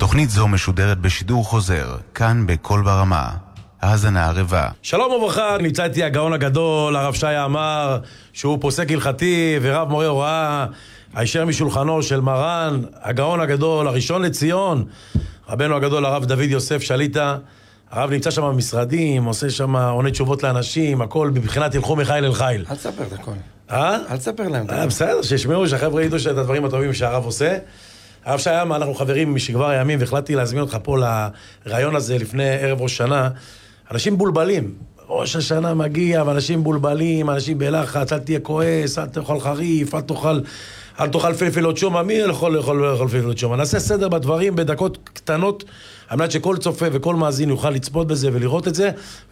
תוכנית זו משודרת בשידור חוזר, כאן בכל ברמה. האזנה ערבה. שלום וברכה, נמצא איתי הגאון הגדול, הרב שי עמר, שהוא פוסק הלכתי ורב מורה הוראה, הישר משולחנו של מרן, הגאון הגדול, הראשון לציון, רבנו הגדול, הרב דוד יוסף שליטה. הרב נמצא שם במשרדים, עושה שם, עונה תשובות לאנשים, הכל בבחינת הלכו מחיל אל חיל. אל תספר את הכל. אל תספר להם. בסדר, שישמעו, שהחבר'ה ידעו את הדברים הטובים שהרב עושה. הרב שי עמר, אנחנו חברים משכבר הימים, והחלטתי להזמין אותך פה לרעיון הזה לפני ערב ראש שנה. אנשים בולבלים. ראש השנה מגיע, ואנשים בולבלים, אנשים בלחץ, אל תהיה כועס, אל תאכל חריף, אל תאכל פלפלות שומה. מי יכול לאכול פלפלות שומה? נעשה סדר בדברים בדקות קטנות, על מנת שכל צופה וכל מאזין יוכל לצפות בזה ולראות את זה.